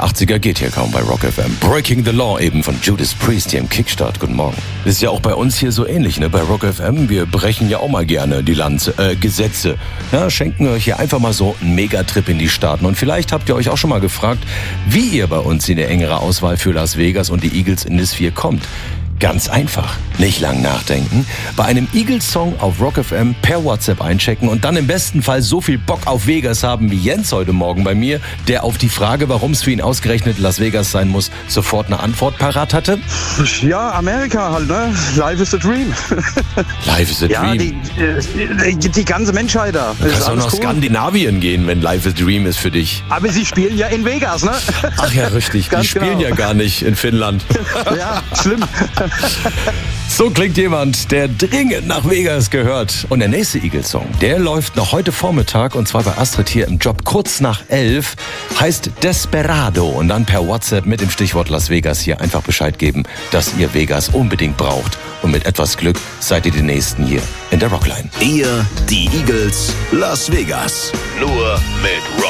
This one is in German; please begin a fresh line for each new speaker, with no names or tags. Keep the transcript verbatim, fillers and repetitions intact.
achtziger geht hier kaum bei Rock F M. Breaking the Law eben von Judas Priest hier im Kickstart. Guten Morgen. Das ist ja auch bei uns hier so ähnlich, ne? Bei Rock F M, wir brechen ja auch mal gerne die Lanze, äh, Gesetze. Ja, schenken euch hier einfach mal so einen Megatrip in die Staaten. Und vielleicht habt ihr euch auch schon mal gefragt, wie ihr bei uns in der engere Auswahl für Las Vegas und die Eagles in das vier kommt. Ganz einfach. Nicht lang nachdenken. Bei einem Eagles-Song auf Rock F M per WhatsApp einchecken und dann im besten Fall so viel Bock auf Vegas haben wie Jens heute Morgen bei mir, der auf die Frage, warum es für ihn ausgerechnet Las Vegas sein muss, sofort eine Antwort parat hatte.
Ja, Amerika halt, ne? Life is a dream.
Life is a
ja,
dream.
Die, die, die ganze Menschheit da.
Du kannst auch nach cool. Skandinavien gehen, wenn Life is a dream ist für dich.
Aber sie spielen ja in Vegas, ne?
Ach ja, richtig. Die spielen genau. ja gar nicht in Finnland.
Ja, schlimm.
So klingt jemand, der dringend nach Vegas gehört. Und der nächste Eagles-Song, der läuft noch heute Vormittag und zwar bei Astrid hier im Job kurz nach elf, heißt Desperado. Und dann per WhatsApp mit dem Stichwort Las Vegas hier einfach Bescheid geben, dass ihr Vegas unbedingt braucht. Und mit etwas Glück seid ihr die Nächsten hier in der Rockline.
Ihr, die Eagles, Las Vegas. Nur mit Rock.